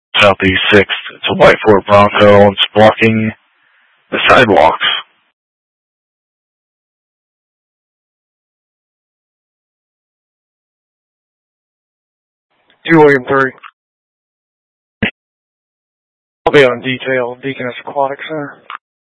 Southeast 6th. It's a white Ford Bronco. It's blocking the sidewalks. 2 William 3. I'll be on detail, Deaconess Aquatic Center.